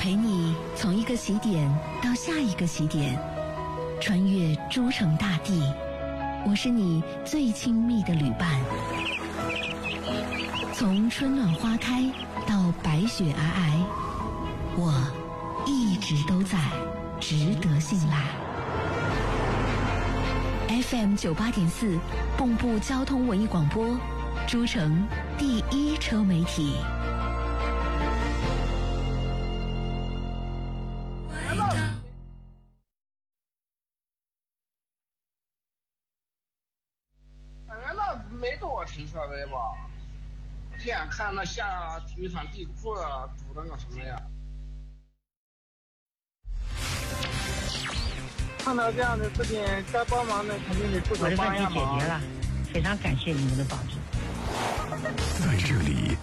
陪你从一个起点到下一个起点，穿越诸城大地。我是你最亲密的旅伴，从春暖花开到白雪皑皑，我一直都在，值得信赖。FM 98.4，蚌埠交通文艺广播，诸城第一车媒体。 没多停车位吧？天看那下体育场地库堵的那什么呀？ 看到这样的事情，该帮忙的肯定得出手帮一下忙。 我的问题解决了，非常感谢你们的帮助。 在这里，